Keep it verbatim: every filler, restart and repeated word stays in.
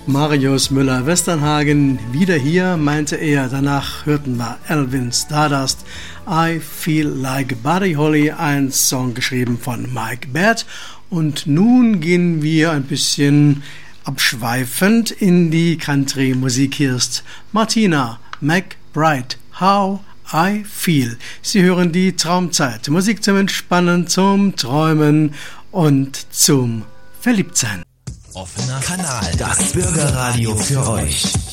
Marius Müller-Westernhagen wieder hier, meinte er. Danach hörten wir Alvin Stardust, I Feel Like Buddy Holly, ein Song geschrieben von Mike Baird. Und nun gehen wir ein bisschen abschweifend in die Country-Musik. Hier ist Martina McBride, How I Feel. Sie hören die Traumzeit, Musik zum Entspannen, zum Träumen und zum Verliebtsein. Offener Kanal, das Bürgerradio für euch.